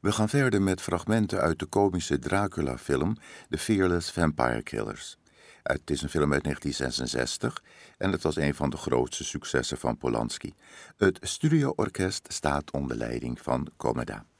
We gaan verder met fragmenten uit de komische Dracula-film The Fearless Vampire Killers. Het is een film uit 1966 en het was een van de grootste successen van Polanski. Het studioorkest staat onder leiding van Komeda.